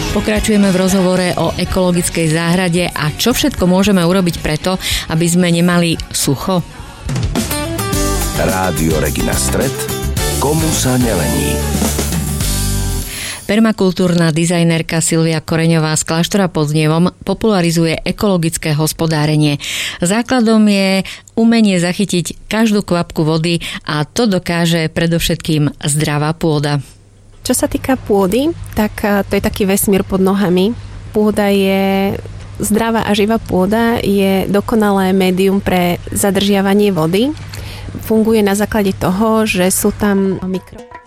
Pokračujeme v rozhovore o ekologickej záhrade a čo všetko môžeme urobiť preto, aby sme nemali sucho. Rádio Regina Stret, komu sa nelení. Permakultúrna dizajnerka Silvia Koreňová z kláštora pod Znievom popularizuje ekologické hospodárenie. Základom je umenie zachytiť každú kvapku vody a to dokáže predovšetkým zdravá pôda. Čo sa týka pôdy, tak to je taký vesmír pod nohami. Pôda je zdravá a živá pôda, je dokonalé médium pre zadržiavanie vody. Funguje na základe toho, že sú tam